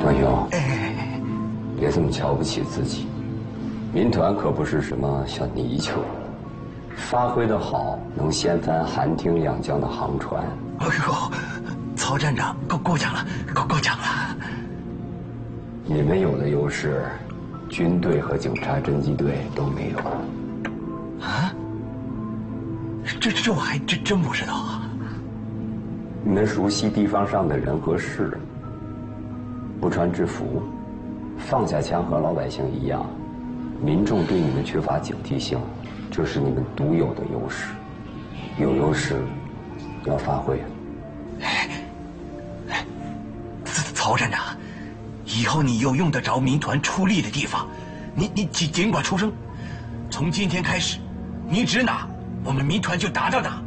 段友，别这么瞧不起自己。民团可不是什么小泥鳅，发挥的好能掀翻寒汀两江的航船。 哎呦，曹站长，过奖了，过奖了。 你们有的优势，军队和警察侦缉队都没有。 啊？这我还真不知道啊。 你们熟悉地方上的人和事，不穿制服，放下枪和老百姓一样，民众对你们缺乏警惕性，这是你们独有的优势。有优势要发挥。 曹站长，以后你有用得着民团出力的地方，你尽管出声。从今天开始，你指哪，我们民团就打到哪。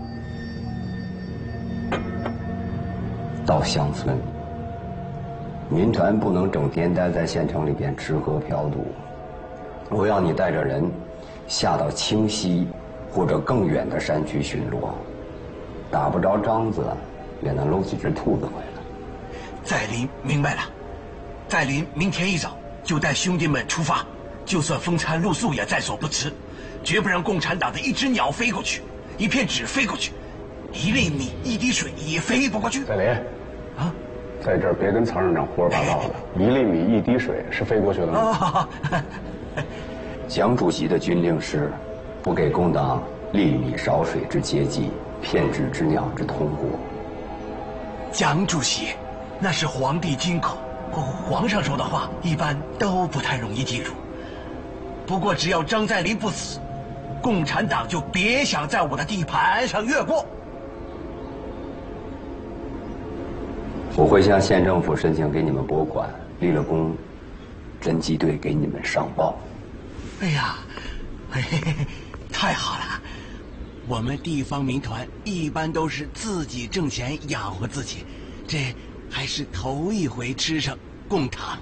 到乡村，民团不能整天待在县城里边吃喝嫖赌。我要你带着人下到清溪或者更远的山区巡逻，打不着獐子，也能搂几只兔子回来。 在林明白了，在林明天一早就带兄弟们出发，就算风餐露宿也在所不辞，绝不让共产党的一只鸟飞过去，一片纸飞过去，一粒米一滴水也飞不过去。 在林， 啊， 在这儿别跟曹省长胡说八道的，一粒米一滴水是飞过去的吗？ 蒋主席的军令是，不给共党粒米少水之接济，片纸之鸟之通过。 蒋主席，那是皇帝金口，皇上说的话一般都不太容易记住。不过只要张在林不死，共产党就别想在我的地盘上越过。 我会向县政府申请给你们拨款，立了功，侦缉队给你们上报。 哎呀，太好了！我们地方民团一般都是自己挣钱养活自己，这还是头一回吃上贡糖。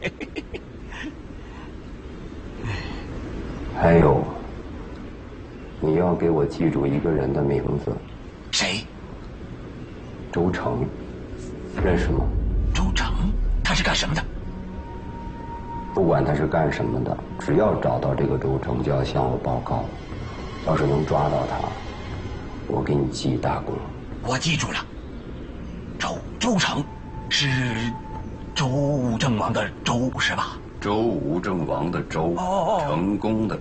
还有，你要给我记住一个人的名字。 谁？ 周成，认识吗？ 周成，他是干什么的？ 不管他是干什么的，只要找到这个周成，就要向我报告。要是能抓到他，我给你记大功。 我记住了。周成，是周武郑王的周是吧？ 周吴郑王的周， 哦， 成功的